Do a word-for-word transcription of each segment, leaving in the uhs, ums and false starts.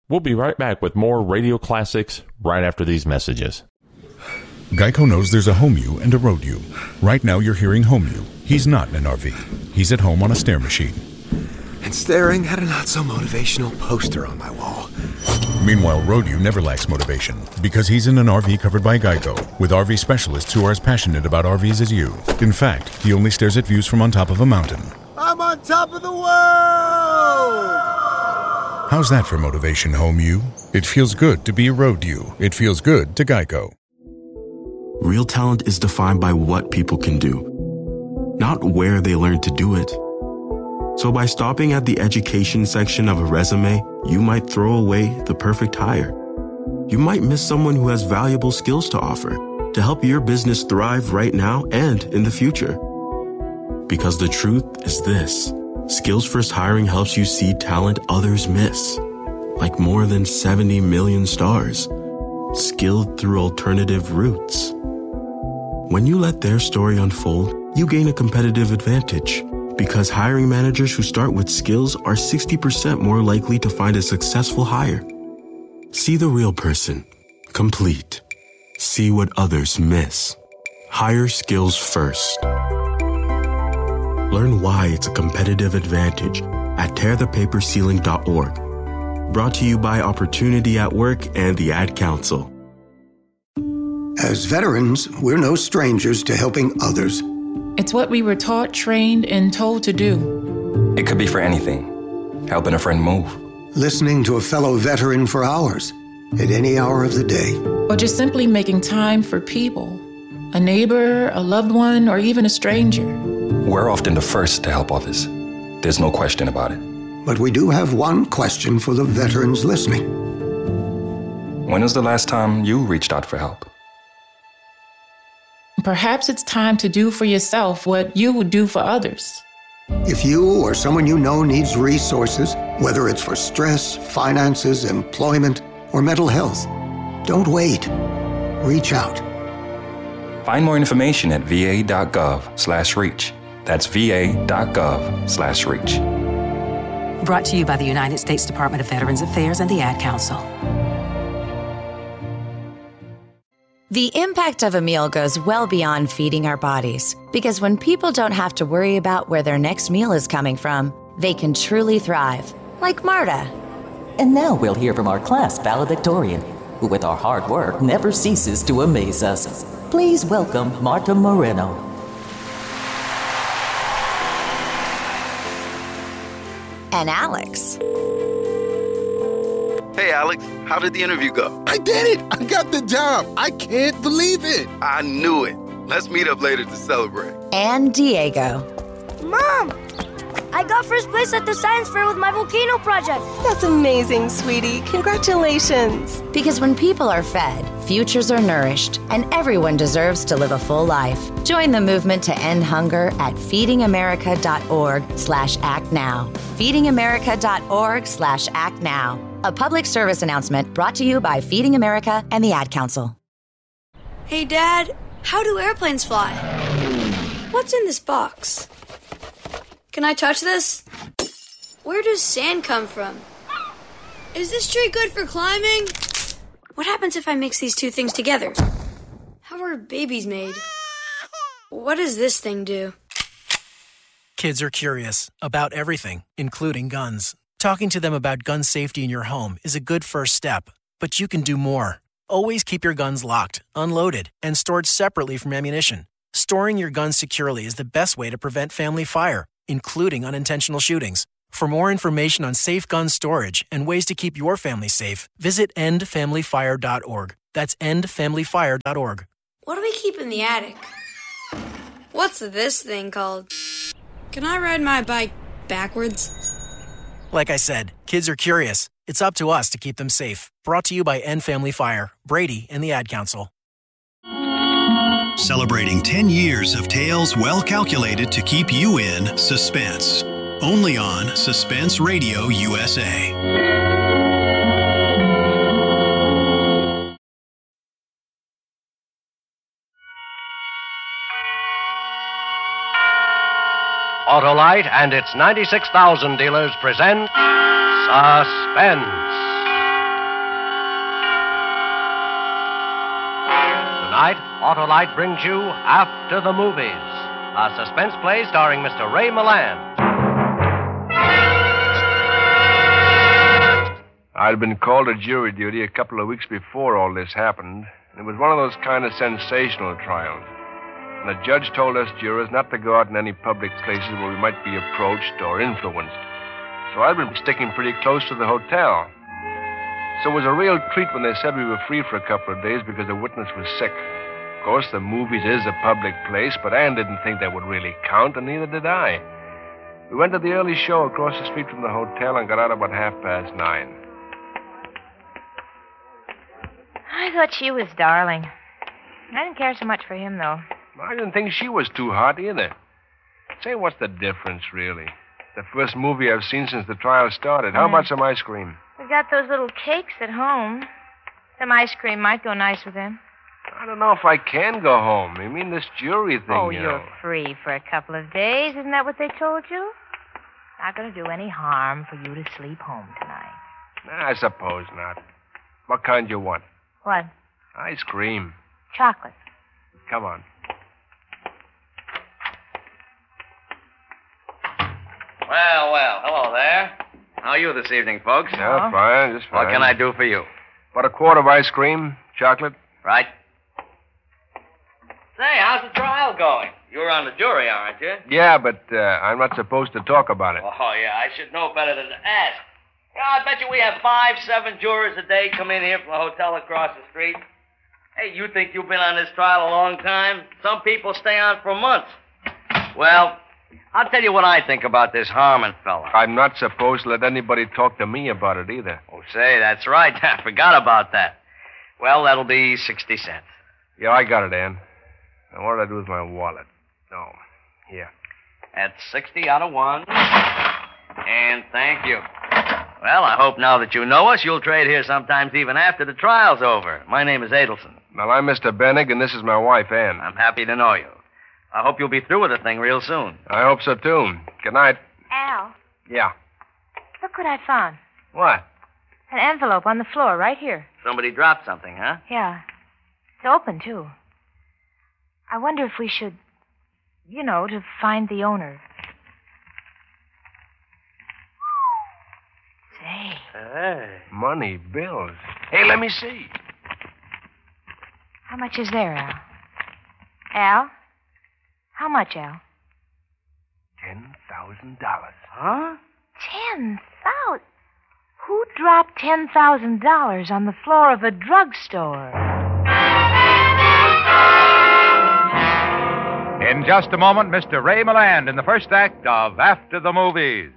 We'll be right back with more radio classics right after these messages. Geico knows there's a home you and a road you. Right now you're hearing home you. He's not in an R V. He's at home on a stair machine. And staring at a not-so-motivational poster on my wall. Meanwhile, road you never lacks motivation because he's in an R V covered by Geico with R V specialists who are as passionate about R Vs as you. In fact, he only stares at views from on top of a mountain. I'm on top of the world! How's that for motivation, home you? It feels good to be a road you. It feels good to Geico. Real talent is defined by what people can do, not where they learn to do it. So by stopping at the education section of a resume, you might throw away the perfect hire. You might miss someone who has valuable skills to offer to help your business thrive right now and in the future. Because the truth is this: Skills First Hiring helps you see talent others miss, like more than seventy million stars, skilled through alternative routes. When you let their story unfold, you gain a competitive advantage because hiring managers who start with skills are sixty percent more likely to find a successful hire. See the real person, complete. See what others miss. Hire skills first. Learn why it's a competitive advantage at tear the paper ceiling dot org. Brought to you by Opportunity at Work and the Ad Council. As veterans, we're no strangers to helping others. It's what we were taught, trained, and told to do. It could be for anything. Helping a friend move. Listening to a fellow veteran for hours, at any hour of the day. Or just simply making time for people. A neighbor, a loved one, or even a stranger. We're often the first to help others. There's no question about it. But we do have one question for the veterans listening. When was the last time you reached out for help? Perhaps it's time to do for yourself what you would do for others. If you or someone you know needs resources, whether it's for stress, finances, employment, or mental health, don't wait. Reach out. Find more information at va.gov slash reach. That's va.gov slash reach. Brought to you by the United States Department of Veterans Affairs and the Ad Council. The impact of a meal goes well beyond feeding our bodies, because when people don't have to worry about where their next meal is coming from, they can truly thrive, like Marta. And now we'll hear from our class valedictorian, who with our hard work never ceases to amaze us. Please welcome Marta Moreno. And Alex. Hey, Alex, how did the interview go? I did it! I got the job! I can't believe it! I knew it. Let's meet up later to celebrate. And Diego. Mom! I got first place at the science fair with my volcano project. That's amazing, sweetie. Congratulations. Because when people are fed, futures are nourished, and everyone deserves to live a full life. Join the movement to end hunger at feedingamerica.org slash act now. feedingamerica.org slash act now. A public service announcement brought to you by Feeding America and the Ad Council. Hey, Dad, how do airplanes fly? What's in this box? Can I touch this? Where does sand come from? Is this tree good for climbing? What happens if I mix these two things together? How are babies made? What does this thing do? Kids are curious about everything, including guns. Talking to them about gun safety in your home is a good first step, but you can do more. Always keep your guns locked, unloaded, and stored separately from ammunition. Storing your guns securely is the best way to prevent family fire, including unintentional shootings. For more information on safe gun storage and ways to keep your family safe, visit end family fire dot org. That's end family fire dot org. What do we keep in the attic? What's this thing called? Can I ride my bike backwards? Like I said, kids are curious. It's up to us to keep them safe. Brought to you by End Family Fire, Brady, and the Ad Council. Celebrating ten years of tales well calculated to keep you in suspense. Only on Suspense Radio U S A. Autolite and its ninety-six thousand dealers present Suspense. Tonight, Autolite brings you After the Movies, a suspense play starring Mister Ray Milland. I'd been called to jury duty a couple of weeks before all this happened. It was one of those kind of sensational trials. And the judge told us jurors not to go out in any public places where we might be approached or influenced. So I'd been sticking pretty close to the hotel. So it was a real treat when they said we were free for a couple of days because the witness was sick. Of course, the movies is a public place, but Ann didn't think that would really count, and neither did I. We went to the early show across the street from the hotel and got out about half past nine. I thought she was darling. I didn't care so much for him, though. I didn't think she was too hot either. Say, what's the difference, really? The first movie I've seen since the trial started. How Mm. about some ice cream? We got those little cakes at home. Some ice cream might go nice with him. I don't know if I can go home. You mean this jury thing, Oh, you you're know. free for a couple of days. Isn't that what they told you? Not going to do any harm for you to sleep home tonight. I suppose not. What kind you want? What? Ice cream. Chocolate. Come on. Well, well, hello there. How are you this evening, folks? Yeah, fine, just fine. What can I do for you? About a quart of ice cream, chocolate. Right. Say, how's the trial going? You're on the jury, aren't you? Yeah, but uh, I'm not supposed to talk about it. Oh, yeah, I should know better than to ask. Yeah, I bet you we have five, seven jurors a day come in here from the hotel across the street. Hey, you think you've been on this trial a long time? Some people stay on for months. Well, I'll tell you what I think about this Harmon fella. I'm not supposed to let anybody talk to me about it either. Oh, say, that's right. I forgot about that. Well, that'll be sixty cents. Yeah, I got it, Ann. Now, what did I do with my wallet? Oh, here. That's sixty out of one. And thank you. Well, I hope now that you know us, you'll trade here sometimes even after the trial's over. My name is Adelson. Well, I'm Mister Bennig, and this is my wife, Ann. I'm happy to know you. I hope you'll be through with the thing real soon. I hope so, too. Good night. Al, Yeah. look what I found. What? An envelope on the floor right here. Somebody dropped something, huh? Yeah. It's open, too. I wonder if we should, you know, to find the owner. Say. Hey. Money, bills. Hey, let me see. How much is there, Al? Al? How much, Al? Ten thousand dollars. Huh? Ten thousand? Who dropped ten thousand dollars on the floor of a drugstore? In just a moment, Mister Ray Milland in the first act of After the Movies.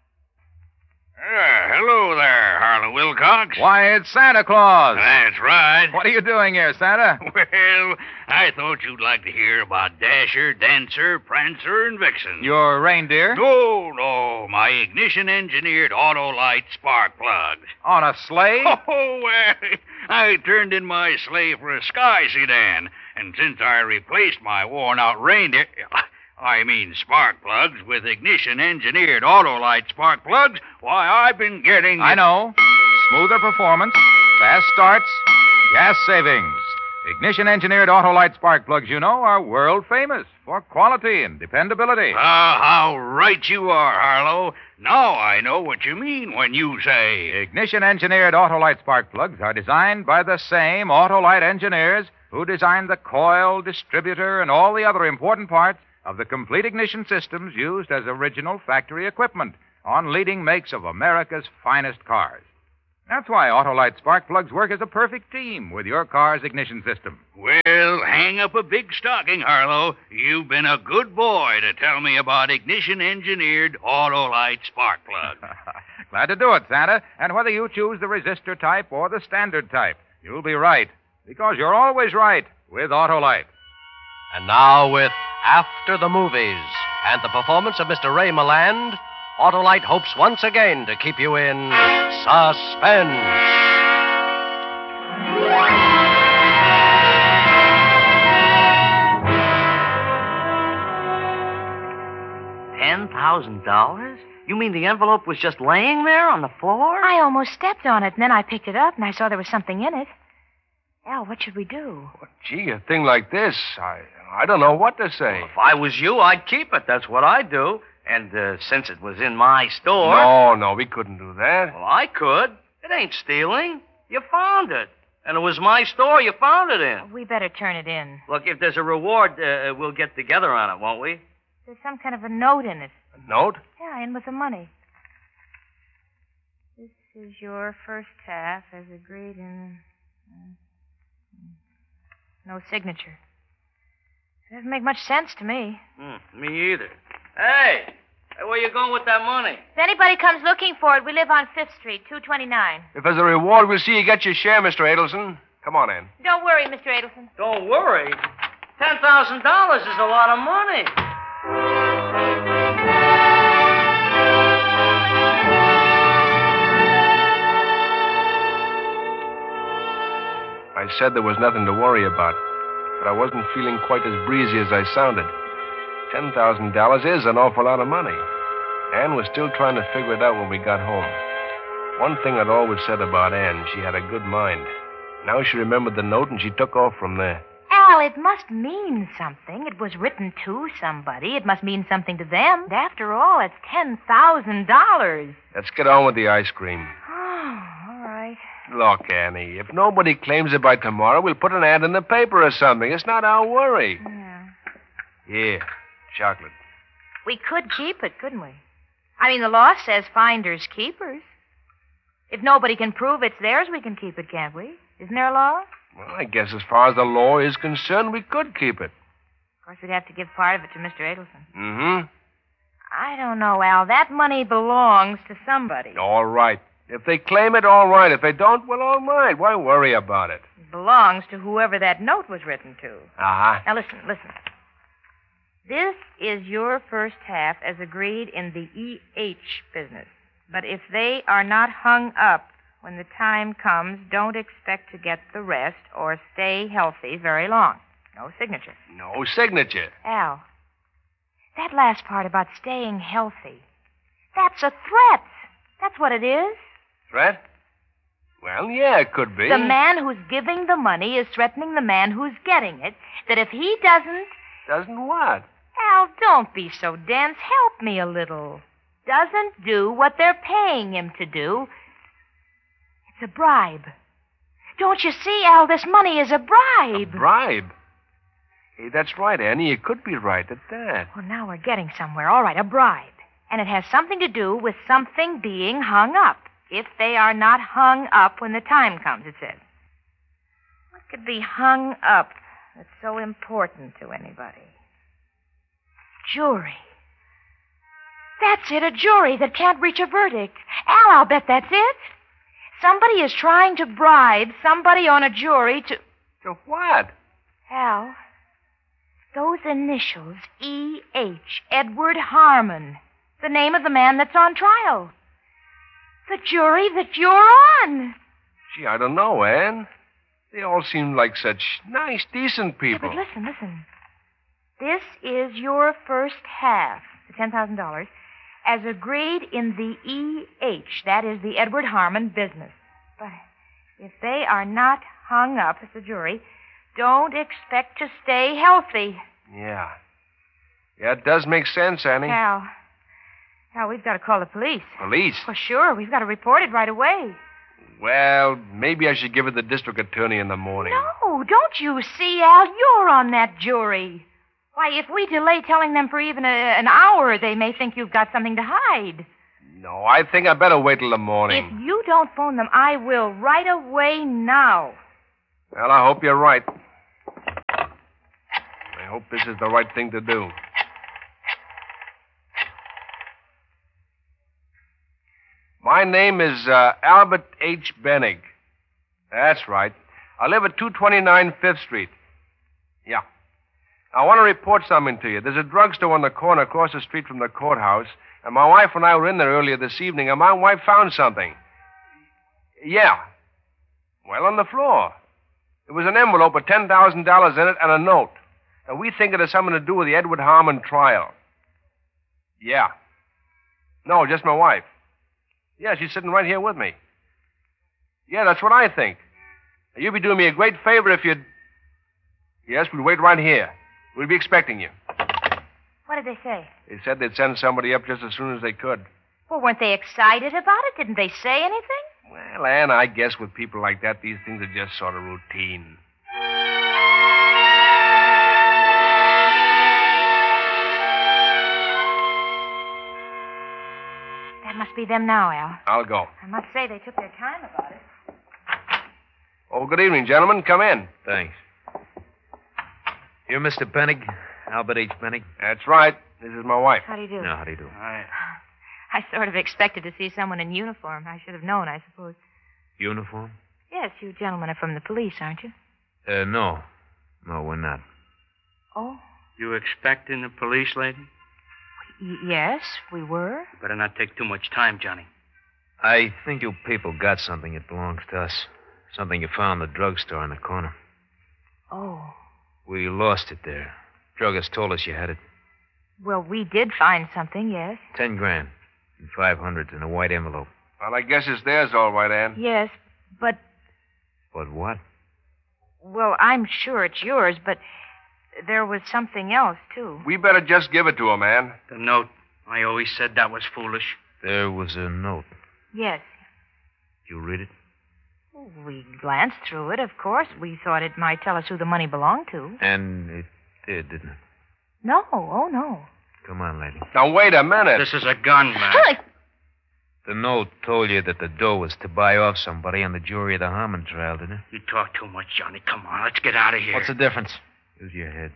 Uh, hello there, Harlow Wilcox. Why, it's Santa Claus. That's right. What are you doing here, Santa? Well, I thought you'd like to hear about Dasher, Dancer, Prancer, and Vixen. Your reindeer? No, no, my ignition-engineered Autolite spark plugs. On a sleigh? Oh, well, I turned in my sleigh for a sky sedan, and since I replaced my worn-out reindeer... I mean spark plugs with ignition-engineered Autolite spark plugs, why, I've been getting... I know. Smoother performance, fast starts, gas savings. Ignition-engineered Autolite spark plugs, you know, are world famous for quality and dependability. Ah, how right you are, Harlow. Now I know what you mean when you say... Ignition-engineered Autolite spark plugs are designed by the same Autolite engineers who designed the coil, distributor, and all the other important parts of the complete ignition systems used as original factory equipment on leading makes of America's finest cars. That's why Autolite spark plugs work as a perfect team with your car's ignition system. Well, hang up a big stocking, Harlow. You've been a good boy to tell me about ignition-engineered Autolite spark plugs. Glad to do it, Santa. And whether you choose the resistor type or the standard type, you'll be right. Because you're always right with Autolite. And now with After the Movies and the performance of Mister Ray Milland, Autolite hopes once again to keep you in suspense. Ten thousand dollars? You mean the envelope was just laying there on the floor? I almost stepped on it, and then I picked it up, and I saw there was something in it. Al, what should we do? Gee, a thing like this, I I don't know what to say. If I was you, I'd keep it. That's what I'd do. And uh, since it was in my store... No, no, we couldn't do that. Well, I could. It ain't stealing. You found it. And it was my store you found it in. We better turn it in. Look, if there's a reward, uh, we'll get together on it, won't we? There's some kind of a note in it. A note? Yeah, in with the money. This is your first half as agreed in... Uh, no signature. It doesn't make much sense to me. Hmm, me either. Hey, hey, where you going with that money? If anybody comes looking for it, we live on Fifth Street, two twenty-nine. If there's a reward, we'll see you get your share, Mister Adelson. Come on in. Don't worry, Mister Adelson. Don't worry. Ten thousand dollars is a lot of money. I said there was nothing to worry about, but I wasn't feeling quite as breezy as I sounded. Ten thousand dollars is an awful lot of money. Ann was still trying to figure it out when we got home. One thing I'd always said about Ann, she had a good mind. Now she remembered the note, and she took off from there. Al, it must mean something. It was written to somebody. It must mean something to them. And after all, it's ten thousand dollars. Let's get on with the ice cream. Oh, all right. Look, Annie, if nobody claims it by tomorrow, we'll put an ad in the paper or something. It's not our worry. Yeah. Here, chocolate. We could keep it, couldn't we? I mean, the law says finders keepers. If nobody can prove it's theirs, we can keep it, can't we? Isn't there a law? Well, I guess as far as the law is concerned, we could keep it. Of course, we'd have to give part of it to Mister Adelson. Mm-hmm. I don't know, Al. That money belongs to somebody. All right. If they claim it, all right. If they don't, well, all right. Why worry about it? It belongs to whoever that note was written to. Uh-huh. Now, listen, listen. This is your first half as agreed in the E H business. But if they are not hung up when the time comes, don't expect to get the rest or stay healthy very long. No signature. No signature. Al, that last part about staying healthy, that's a threat. That's what it is. Threat? Well, yeah, it could be. The man who's giving the money is threatening the man who's getting it, that if he doesn't... Doesn't what? Al, don't be so dense. Help me a little. Doesn't do what they're paying him to do. It's a bribe. Don't you see, Al, this money is a bribe. A bribe? Hey, that's right, Annie. You could be right at that. Well, now we're getting somewhere. All right, a bribe. And it has something to do with something being hung up. If they are not hung up when the time comes, it says. What could be hung up that's so important to anybody? Jury. That's it, a jury that can't reach a verdict. Al, I'll bet that's it. Somebody is trying to bribe somebody on a jury to... To what? Al, those initials, E H, Edward Harmon, the name of the man that's on trial. The jury that you're on. Gee, I don't know, Ann. They all seem like such nice, decent people. Yeah, but listen, listen. This is your first half, the ten thousand dollars, as agreed in the E H, that is the Edward Harmon business. But if they are not hung up as a jury, don't expect to stay healthy. Yeah. Yeah, it does make sense, Annie. Al, Al, we've got to call the police. Police? Well, sure. We've got to report it right away. Well, maybe I should give it to the district attorney in the morning. No, don't you see, Al? You're on that jury. Why, if we delay telling them for even a, an hour, they may think you've got something to hide. No, I think I better wait till the morning. If you don't phone them, I will right away now. Well, I hope you're right. I hope this is the right thing to do. My name is uh, Albert H. Bennig. That's right. I live at two twenty-nine Fifth Street. Yeah. I want to report something to you. There's a drugstore on the corner across the street from the courthouse, and my wife and I were in there earlier this evening, and my wife found something. Yeah. Well, on the floor. There was an envelope with ten thousand dollars in it and a note. And we think it has something to do with the Edward Harmon trial. Yeah. No, just my wife. Yeah, she's sitting right here with me. Yeah, that's what I think. You'd be doing me a great favor if you'd... Yes, we'd wait right here. We'd be expecting you. What did they say? They said they'd send somebody up just as soon as they could. Well, weren't they excited about it? Didn't they say anything? Well, Ann, I guess with people like that, these things are just sort of routine. That must be them now, Al. I'll go. I must say they took their time about it. Oh, good evening, gentlemen. Come in. Thanks. You're Mister Penning? Albert H. Penning? That's right. This is my wife. How do you do? No, how do you do? Hi. I sort of expected to see someone in uniform. I should have known, I suppose. Uniform? Yes, you gentlemen are from the police, aren't you? Uh, no. No, we're not. Oh? You expecting the police, lady? Y- yes, we were. You better not take too much time, Johnny. I think you people got something that belongs to us. Something you found in the drugstore in the corner. Oh. We lost it there. Druggist told us you had it. Well, we did find something, yes. Ten grand. And five hundreds in a white envelope. Well, I guess it's theirs, all right, Ann. Yes, but... But what? Well, I'm sure it's yours, but there was something else, too. We better just give it to him, Ann. The note. I always said that was foolish. There was a note. Yes. You read it? We glanced through it, of course. We thought it might tell us who the money belonged to. And it did, didn't it? No, oh, no. Come on, lady. Now, wait a minute. This is a gun, man. The note told you that the dough was to buy off somebody on the jury of the Harmon trial, didn't it? You talk too much, Johnny. Come on, let's get out of here. What's the difference? Use your head.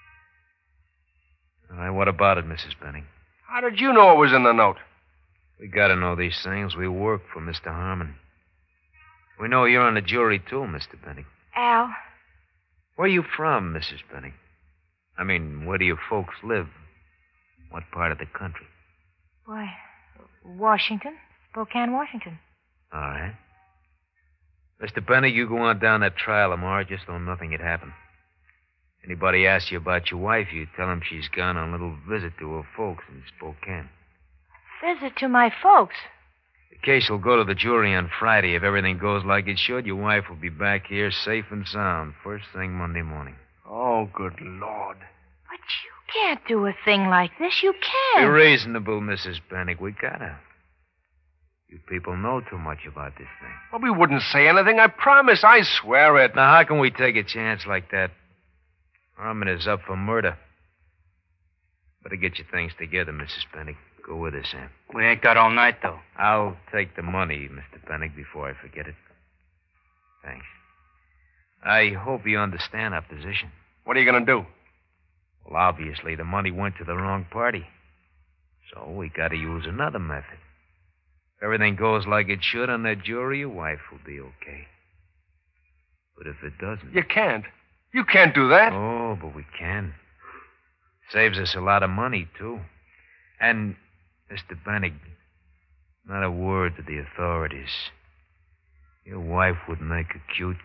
All right, what about it, Missus Penning? How did you know it was in the note? We gotta know these things. We work for Mister Harmon. We know you're on the jury, too, Mister Penning. Al? Where are you from, Missus Penning? I mean, where do your folks live? What part of the country? Why, Washington. Spokane, Washington. All right. Mister Penning, you go on down that trial tomorrow just though nothing had happened. Anybody asks you about your wife, you tell them she's gone on a little visit to her folks in Spokane. Visit to my folks? The case will go to the jury on Friday. If everything goes like it should, your wife will be back here safe and sound first thing Monday morning. Oh, good Lord. But you can't do a thing like this. You can't. Be reasonable, Missus Penning. We gotta. You people know too much about this thing. Well, we wouldn't say anything. I promise. I swear it. Now, how can we take a chance like that? Harmon is up for murder. Better get your things together, Missus Penning. Go with us, Sam. We ain't got all night, though. I'll take the money, Mister Penning, before I forget it. Thanks. I hope you understand our position. What are you going to do? Well, obviously, the money went to the wrong party. So we got to use another method. If everything goes like it should on that jury, your wife will be okay. But if it doesn't... You can't. You can't do that. Oh, but we can. Saves us a lot of money, too. And, Mister Penning, not a word to the authorities. Your wife would make a cute